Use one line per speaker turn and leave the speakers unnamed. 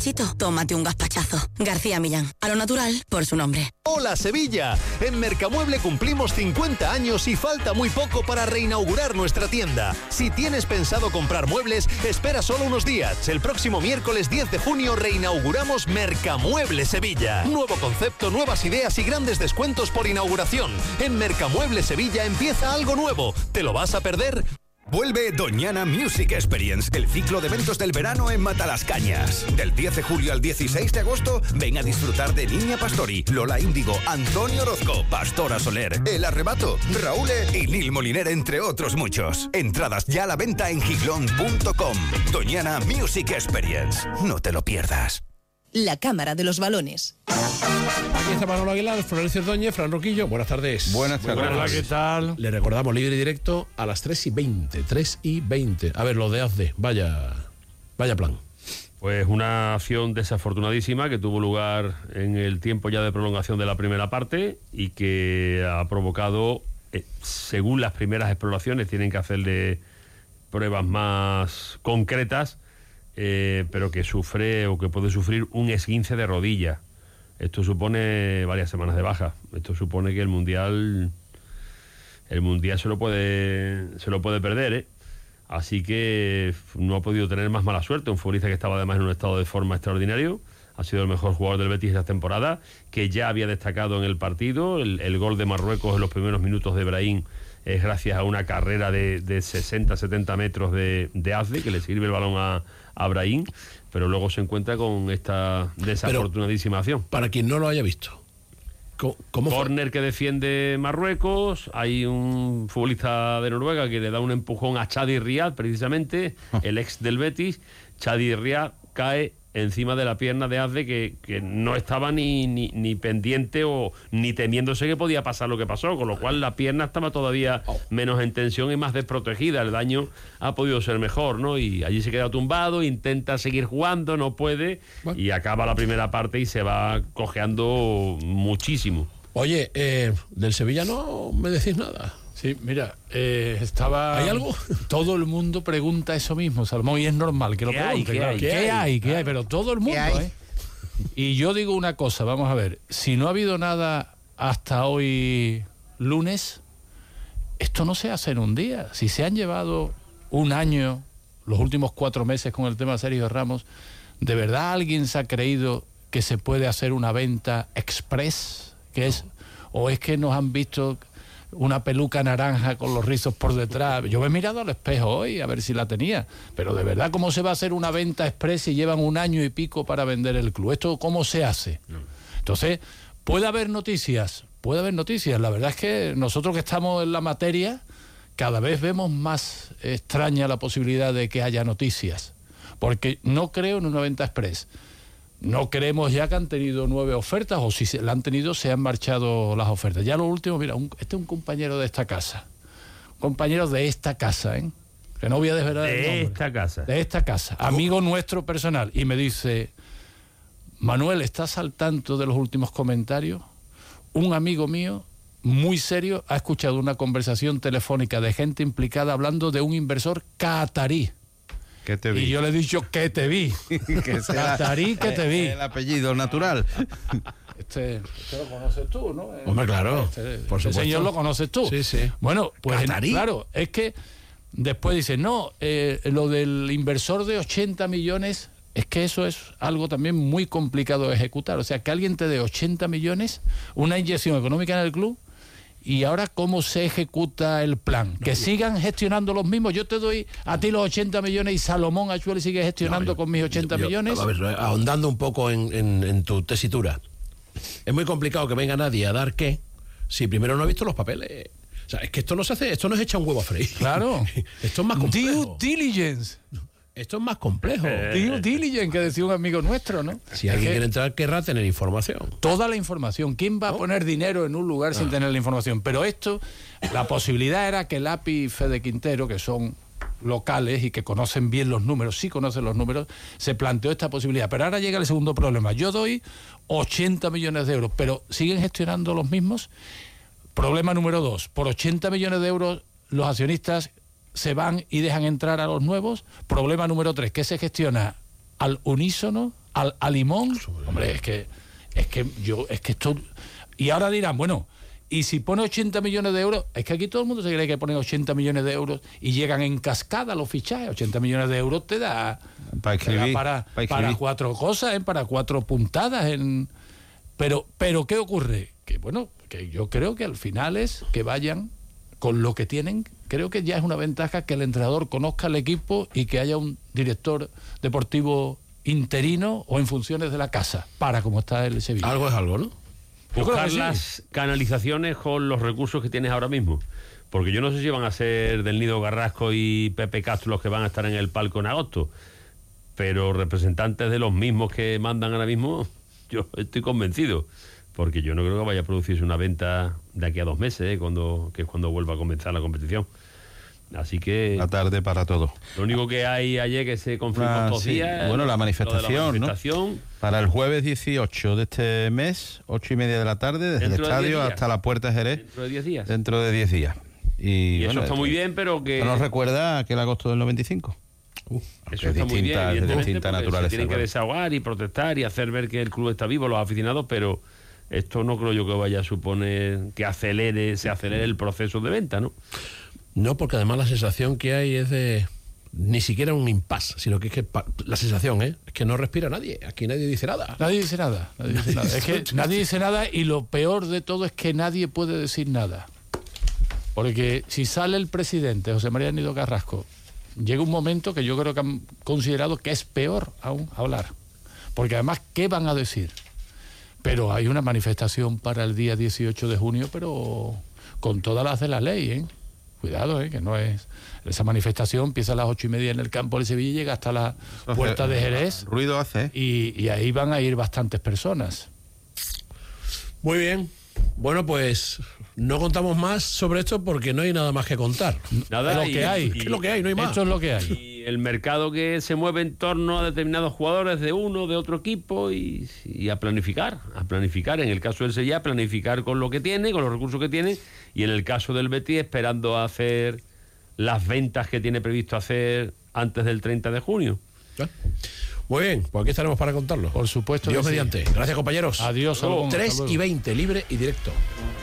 Chito, tómate un gazpachazo. García Millán, a lo natural, por su nombre.
¡Hola, Sevilla! En Mercamueble cumplimos 50 años y falta muy poco para reinaugurar nuestra tienda. Si tienes pensado comprar muebles, espera solo unos días. El próximo miércoles 10 de junio reinauguramos Mercamueble Sevilla. Nuevo concepto, nuevas ideas y grandes descuentos por inauguración. En Mercamueble Sevilla empieza algo nuevo. ¿Te lo vas a perder?
Vuelve Doñana Music Experience, el ciclo de eventos del verano en Matalascañas. Del 10 de julio al 16 de agosto, ven a disfrutar de Niña Pastori, Lola Índigo, Antonio Orozco, Pastora Soler, El Arrebato, Raúl y Nil Moliner, entre otros muchos. Entradas ya a la venta en giglón.com. Doñana Music Experience. No te lo pierdas.
La Cámara de los Balones.
Aquí está Manolo Aguilar, Florencio Ordóñez, Fran Roquillo. Buenas tardes.
Buenas tardes.
Hola, ¿qué tal? Le recordamos libre y directo a las 3:20. 3:20. A ver, lo de AZDE. Vaya plan.
Pues una acción desafortunadísima que tuvo lugar en el tiempo ya de prolongación de la primera parte y que ha provocado, según las primeras exploraciones, tienen que hacerle pruebas más concretas, pero que sufre o que puede sufrir un esguince de rodilla. Esto supone varias semanas de baja. Esto supone que el mundial se lo puede perder, ¿eh? Así que no ha podido tener más mala suerte. Un futbolista que estaba además en un estado de forma extraordinario. Ha sido el mejor jugador del Betis esta temporada, que ya había destacado en el partido. El gol de Marruecos en los primeros minutos de Brahim es gracias a una carrera de 60-70 metros de AZDE, que le sirve el balón a Brahim, pero luego se encuentra con esta desafortunadísima acción.
Para quien no lo haya visto, ¿cómo fue?
Córner que defiende Marruecos, hay un futbolista de Noruega que le da un empujón a Chadi Riad, precisamente, el ex del Betis. Chadi Riad cae encima de la pierna de AZDE, que no estaba ni pendiente o ni temiéndose que podía pasar lo que pasó, con lo cual la pierna estaba todavía menos en tensión y más desprotegida. El daño ha podido ser mejor, ¿no? Y allí se queda tumbado, intenta seguir jugando, no puede, y acaba la primera parte y se va cojeando muchísimo.
Oye, del Sevilla no me decís nada.
Sí, mira, estaba...
¿Hay algo?
Todo el mundo pregunta eso mismo, Salmón, y es normal que lo pregunte. ¿Qué hay? Pero todo el mundo, Y yo digo una cosa, vamos a ver, si no ha habido nada hasta hoy lunes, esto no se hace en un día. Si se han llevado un año, los últimos 4 meses con el tema de Sergio Ramos, ¿de verdad alguien se ha creído que se puede hacer una venta express? ¿O es que nos han visto una peluca naranja con los rizos por detrás? Yo me he mirado al espejo hoy a ver si la tenía, pero de verdad, ¿cómo se va a hacer una venta express si llevan 1 año y pico para vender el club? ¿Esto cómo se hace? No. Entonces, ¿puede haber noticias? La verdad es que nosotros que estamos en la materia cada vez vemos más extraña la posibilidad de que haya noticias, porque no creo en una venta express. No creemos ya que han tenido 9 ofertas, o si la han tenido, se han marchado las ofertas. Ya lo último, mira, este es un compañero de esta casa. Que no voy a desvelar el nombre. De esta casa. Amigo nuestro personal. Y me dice, Manuel, ¿estás al tanto de los últimos comentarios? Un amigo mío, muy serio, ha escuchado una conversación telefónica de gente implicada hablando de un inversor catarí.
Que te vi.
Y yo le he dicho que te vi. Catarí, que te vi.
El apellido natural.
Este lo conoces tú, ¿no?
Hombre, claro. Por supuesto.
Ese señor lo conoces tú.
Sí.
Bueno, pues
¿Catarí?
Claro, es que después dice, no, lo del inversor de 80 millones, es que eso es algo también muy complicado de ejecutar. O sea, que alguien te dé 80 millones, una inyección económica en el club. Y ahora, ¿cómo se ejecuta el plan? Que sigan gestionando los mismos. Yo te doy a ti los 80 millones y Salomón Achueli sigue gestionando con mis 80 millones.
A ver, ahondando un poco en tu tesitura. Es muy complicado que venga nadie a dar qué si primero no ha visto los papeles. O sea, es que esto no se hace, esto no es echar un huevo a freír.
Claro.
Esto es más complejo.
Due diligence.
Esto es más complejo.
Due diligence, que decía un amigo nuestro, ¿no?
Si alguien quiere entrar, querrá tener información.
Toda la información. ¿Quién va a poner dinero en un lugar sin tener la información? Pero esto, la posibilidad era que Lapi y Fede Quintero, que son locales y que conocen bien los números, sí conocen los números, se planteó esta posibilidad. Pero ahora llega el segundo problema. Yo doy 80 millones de euros, pero ¿siguen gestionando los mismos? Problema número 2. Por 80 millones de euros, los accionistas se van y dejan entrar a los nuevos. Problema número 3, que se gestiona al unísono a Limón, hombre, es que esto... Y ahora dirán, bueno, y si pone 80 millones de euros, es que aquí todo el mundo se cree que pone 80 millones de euros y llegan en cascada los fichajes. 80 millones de euros te da para 4 cosas, para 4 puntadas. Pero ¿qué ocurre? Que bueno, que yo creo que al final es que vayan con lo que tienen. Creo que ya es una ventaja que el entrenador conozca el equipo y que haya un director deportivo interino o en funciones de la casa, como está el Sevilla.
Algo es algo, ¿no?
Buscar las canalizaciones con los recursos que tienes ahora mismo. Porque yo no sé si van a ser Del Nido Carrasco y Pepe Castro los que van a estar en el palco en agosto. Pero representantes de los mismos que mandan ahora mismo, yo estoy convencido. Porque yo no creo que vaya a producirse una venta de aquí a 2 meses, que es cuando vuelva a comenzar la competición. Así que...
La tarde para todo.
Lo único que hay ayer que se confirmó estos días...
Bueno, la manifestación, ¿no? Para el jueves 18 de este mes, 8:30 de la tarde, desde el estadio hasta la Puerta de Jerez.
Dentro de 10 días.
Dentro de 10 días. Y
eso está muy bien, pero que...
¿Nos recuerda aquel agosto del 95?
Eso está muy bien, evidentemente,
naturaleza.
Se tienen que desahogar y protestar y hacer ver que el club está vivo, los aficionados, pero esto no creo yo que vaya a suponer que se acelere el proceso de venta, ¿no?
No, porque además la sensación que hay es de ni siquiera un impasse, sino que es que la sensación es que no respira nadie. Aquí nadie dice nada.
Nadie dice nada. Es que nadie dice nada, y lo peor de todo es que nadie puede decir nada. Porque si sale el presidente, José María Nido Carrasco, llega un momento que yo creo que han considerado que es peor aún hablar. Porque además, ¿qué van a decir? Pero hay una manifestación para el día 18 de junio, pero con todas las de la ley, ¿eh? Cuidado, que no es... Esa manifestación empieza a las 8:30 en el campo de Sevilla y llega hasta la Puerta de Jerez.
Ruido hace.
Y ahí van a ir bastantes personas.
Muy bien. Bueno, pues no contamos más sobre esto porque no hay nada más que contar.
Nada,
es lo que hay.
Es lo que hay, no hay más.
Esto es lo que hay.
Y el mercado que se mueve en torno a determinados jugadores de uno, de otro equipo y a planificar. En el caso del Sevilla, planificar con lo que tiene, con los recursos que tiene, y en el caso del Betis, esperando a hacer las ventas que tiene previsto hacer antes del 30 de junio.
Muy bien, pues aquí estaremos para contarlo.
Por supuesto.
Dios mediante. Gracias, compañeros.
Adiós.
3:20, libre y directo.